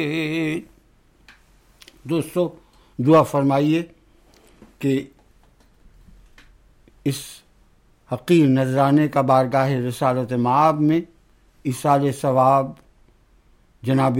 دوستو دعا فرمائیے کہ اس حقیر نذرانے کا بارگاہ رسالت مآب میں ایصال ثواب جناب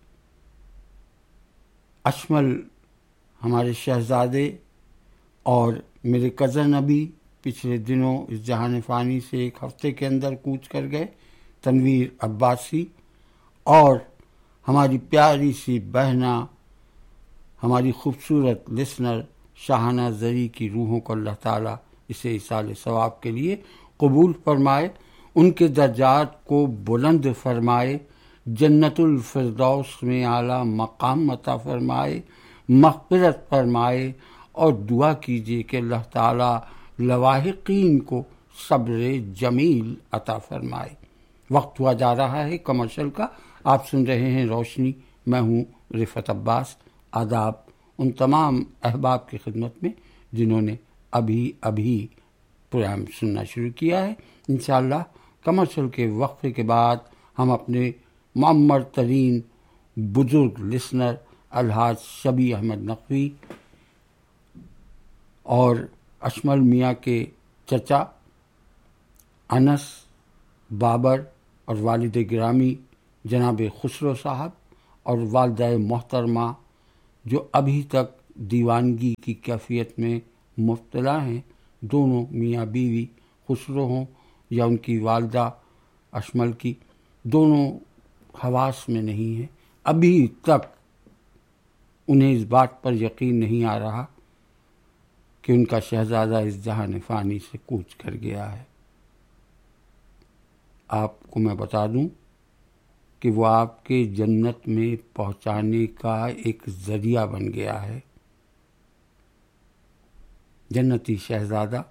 اشمل ہمارے شہزادے اور میرے کزن ابھی پچھلے دنوں اس جہان فانی سے ایک ہفتے کے اندر کوچ کر گئے، تنویر عباسی، اور ہماری پیاری سی بہنا ہماری خوبصورت لسنر شاہانہ زری کی روحوں کو اللہ تعالیٰ اسے ایصال ثواب کے لیے قبول فرمائے، ان کے درجات کو بلند فرمائے، جنت الفردوس میں اعلیٰ مقام عطا فرمائے، مغفرت فرمائے، اور دعا کیجیے کہ اللہ تعالیٰ لواحقین کو صبر جمیل عطا فرمائے۔ وقت ہوا جا رہا ہے کمرشل کا، آپ سن رہے ہیں روشنی، میں ہوں رفعت عباس۔ آداب ان تمام احباب کی خدمت میں جنہوں نے ابھی پروگرام سننا شروع کیا ہے۔ انشاءاللہ کمرشل کے وقفے کے بعد ہم اپنے معمر ترین بزرگ لسنر الحاج شبی احمد نقوی اور اشمل میاں کے چچا انس بابر اور والد گرامی جناب خسرو صاحب اور والدہ محترمہ جو ابھی تک دیوانگی کی کیفیت میں مبتلا ہیں، دونوں میاں بیوی خسرو ہوں یا ان کی والدہ اشمل کی، دونوں حواس میں نہیں ہیں، ابھی تک انہیں اس بات پر یقین نہیں آ رہا کہ ان کا شہزادہ اس جہان فانی سے کوچ کر گیا ہے۔ آپ کو میں بتا دوں کہ وہ آپ کے جنت میں پہنچانے کا ایک ذریعہ بن گیا ہے۔ جنتی شہزادہ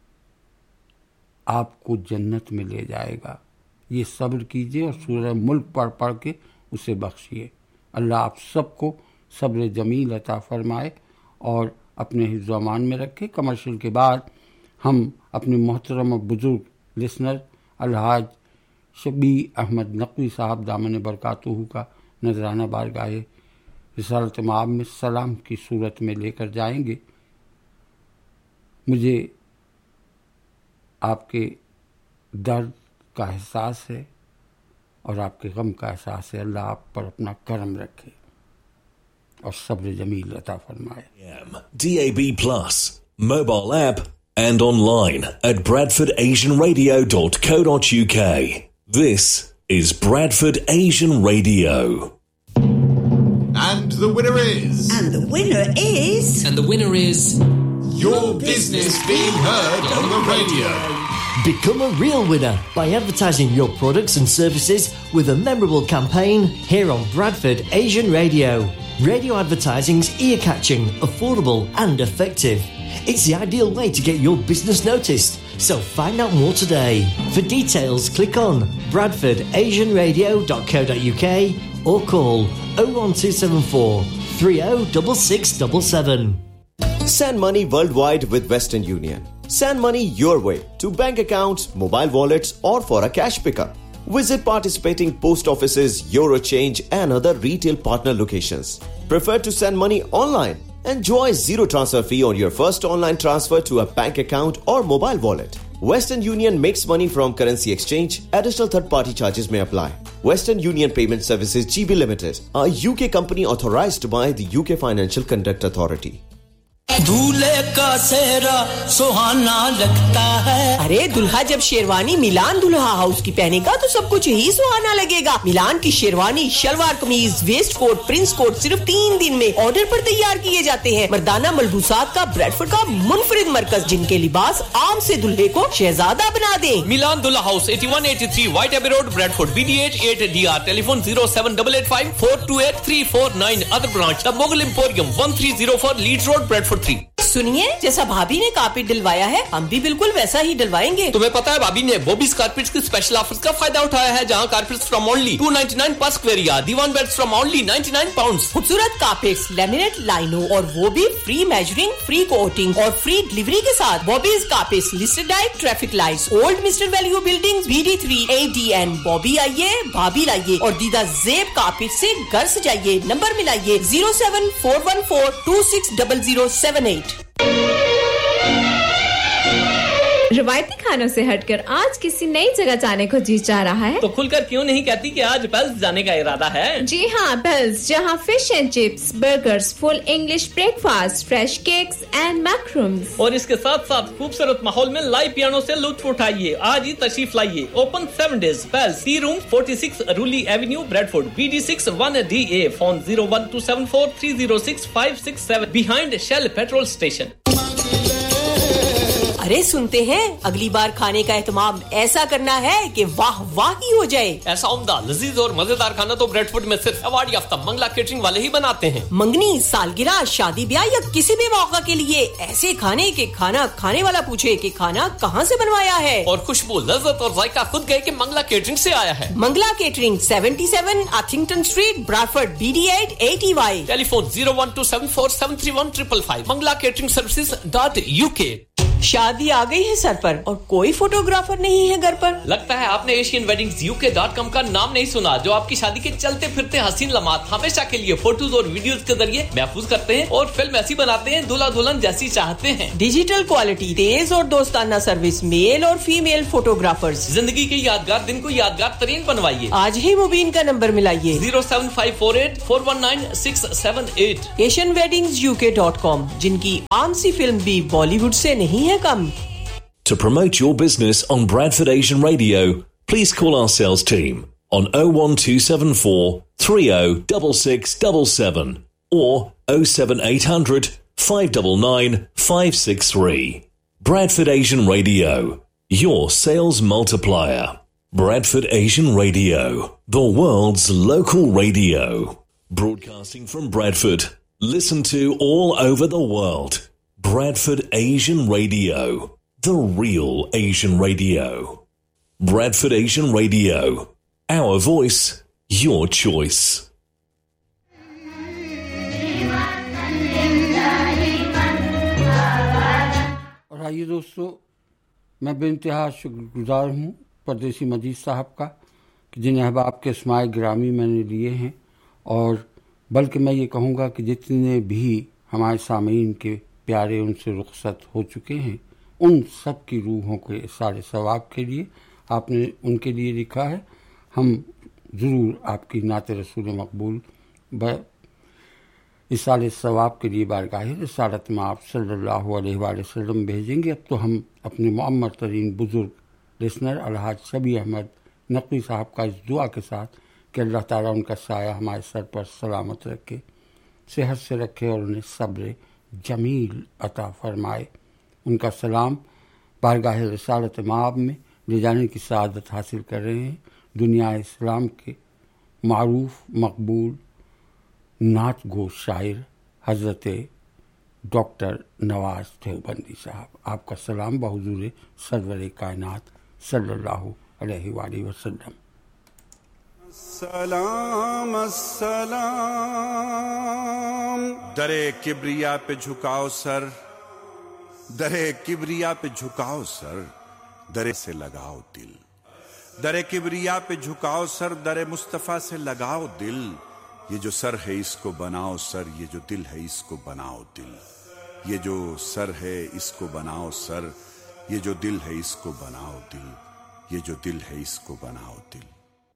آپ کو جنت میں لے جائے گا، یہ صبر کیجئے اور سورہ ملک پڑھ کے اسے بخشیے۔ اللہ آپ سب کو صبر جمیل عطا فرمائے اور اپنے حفظ و امان میں رکھے۔ کمرشل کے بعد ہم اپنے محترم و بزرگ لسنر الحاج شبی احمد نقوی صاحب دامن برکاتہ کا نذرانہ بارگاہ رسالت مآب میں سلام کی صورت میں لے کر جائیں گے۔ مجھے آپ کے درد کا احساس ہے اور آپ کے غم کا احساس ہے۔ اللہ آپ پر اپنا کرم رکھے اور صبر جمیل عطا فرمائے۔ DAB+, mobile app and online at bradfordasianradio.co.uk. This is Bradford Asian Radio. And the winner is... And the winner is... And the winner is... Your business being heard on the radio. Become a real winner by advertising your products and services with a memorable campaign here on Bradford Asian Radio. Radio advertising's ear-catching, affordable and effective. It's the ideal way to get your business noticed. So find out more today. For details, click on bradfordasianradio.co.uk or call 01274 306677. Send money worldwide with Western Union. Send money your way to bank accounts, mobile wallets or for a cash pickup. Visit participating post offices, Eurochange and other retail partner locations. Prefer to send money online? Enjoy zero transfer fee on your first online transfer to a bank account or mobile wallet. Western Union makes money from currency exchange. Additional third-party charges may apply. Western Union Payment Services GB Limited, a UK company authorized by the UK Financial Conduct Authority. دولہے کا سہرا سہانا لگتا ہے۔ ارے دلہا جب شیروانی میلان دلہا house کی پہنے گا تو سب کچھ ہی سہانا لگے گا۔ میلان کی شیروانی، شلوار قمیض، ویسٹ کوٹ، پرنس کوٹ صرف 3 دن میں آرڈر پر تیار کیے جاتے ہیں۔ مردانہ ملبوسات کا بریڈفورڈ کا منفرد مرکز، جن کے لباس عام سے دلہے کو شہزادہ بنا دیں۔ میلان دلہا house 8183 white Abbey road Bradford BD8 8DR telephone 07885 428 349 other branch دا Mughal emporium 1304 leads road Bradford 3۔ सुनिए, जैसा भाभी ने कारपेट डलवाया है हम भी बिल्कुल वैसा ही डलवाएंगे। तुम्हें पता है भाभी ने बॉबीज कारपेट्स के स्पेशल ऑफर्स का फायदा उठाया है, जहां कारपेट्स फ्रॉम ओनली 299 पर square yard, Diwan beds from only 99 pounds. खूबसूरत कारपेट्स, लैमिनेट लाइनों और वो भी फ्री मेजरिंग, फ्री कोटिंग और फ्री डिलीवरी के साथ। Bobby's carpets, listed diet, traffic lights, old mister value building, BD3 ADN। Bobby आइए, भाभी लाइए और दीदा जेब कारपेट से घर सजाइए। नंबर मिलाइए 07414260078। रवायती खानों से हटकर आज किसी नई जगह जाने को जी चाह रहा है तो खुलकर क्यों नहीं कहती कि आज पेल्स जाने का इरादा है? जी हाँ, पेल्स, जहाँ fish and chips, burgers, full English breakfast, fresh cakes and मैक्रूम्स और इसके साथ साथ खूबसूरत माहौल में लाइव पियानो से लुत्फ उठाइए। आज ही तशरीफ लाइए। Open 7 days। Pails, T room 46 रूली Avenue, Bradford, BD6 1DA। Phone 01274306567 behind shell petrol station. अरे सुनते हैं, अगली बार खाने का एहतमाम ऐसा करना है कि वाह वाह ही हो जाए। ऐसा उम्दा, लजीज और मजेदार खाना तो ब्रैडफोर्ड में सिर्फ अवार्ड याफ्ता मंगला केटरिंग वाले ही बनाते हैं। मंगनी, सालगिरह, शादी ब्याह या किसी भी मौका के लिए ऐसे खाने के खाना खाने वाला पूछे कि खाना कहाँ से बनवाया है, और खुशबू, लज्जत और जायका खुद गए कि मंगला केटरिंग से आया है। Mangla catering, 77 आथिंगटन street, Bradford, BD8 80Y। Telephone 01274731555। Mangla catering सर्विसेज.UK। शादी आ गई है सर पर और कोई फोटोग्राफर नहीं है घर पर। लगता है आपने AsianWeddingsUK.com का नाम नहीं सुना, जो आपकी शादी के चलते फिरते हसीन लम्हात हमेशा के लिए फोटोज और वीडियोज के जरिए महफूज करते हैं और फिल्म ऐसी बनाते हैं दूल्हा दुल्हन जैसी चाहते हैं। डिजिटल क्वालिटी, तेज और दोस्ताना सर्विस, मेल और फीमेल फोटोग्राफर्स। जिंदगी के यादगार दिन को यादगार तरीन बनवाइए। आज ही मुबीन का नंबर मिलाइए 07548419678। AsianWeddingsUK.com, जिनकी आम सी फिल्म भी बॉलीवुड से नहीं है कम। To promote your business on Bradford Asian Radio, please call our sales team on 01274 306677 or 07800 599 563. Bradford Asian Radio, your sales multiplier. Bradford Asian Radio, the world's local radio. Broadcasting from Bradford, listen to all over the world. Bradford Asian Radio, the real Asian radio. Bradford Asian Radio, our voice, your choice. और आइए दोस्तों, मैं बेइंतहा शुक्रगुजार हूँ परदेसी मजीद साहब का कि जिन्हें अहबाब के अस्माए गिरामी मैंने लिए हैं, और बल्कि मैं ये कहूँगा कि जितने भी हमारे सामीन के प्यारे उनसे रुखसत हो चुके हैं, उन सब की रूहों के सारे सवाब के लिए आपने उनके लिए लिखा है। हम ज़रूर आपकी नात रसूल मकबूल इस साल सवाब के लिए बारगाह रिसालत में आप सल्लल्लाहु अलैहि वसल्लम भेजेंगे। अब तो हम अपने मुअम्मर तरीन बुज़ुर्ग लिसनर अलहाज शबी अहमद नकवी साहब का इस दुआ के साथ कि अल्लाह ताला उनका साया हमारे सर पर सलामत रखे, सेहत से रखे और उन्हें सब्र जमील अता फरमाए। उनका सलाम बारगाह रिसालत माब में ले जाने की सआदत हासिल कर रहे हैं दुनिया इस्लाम के मारूफ मकबूल नात गो शायर हज़रत डॉक्टर नवाज देवबंदी साहब। आपका सलाम बहुज़ूर सरवर कायनात सल्लल्लाहु अलैहि वसल्लम। सलाम अस्सलाम। दरे किब्रिया पे झुकाओ सर, दरे किब्रिया पे झुकाओ सर, दरे से लगाओ दिल। दरे किब्रिया पे झुकाओ सर, दरे मुस्तफ़ा से लगाओ दिल। ये जो सर है इसको बनाओ सर, ये जो दिल है इसको बनाओ दिल। ये जो सर है इसको बनाओ सर, ये जो दिल है इसको बनाओ दिल। ये जो दिल है इसको बनाओ दिल।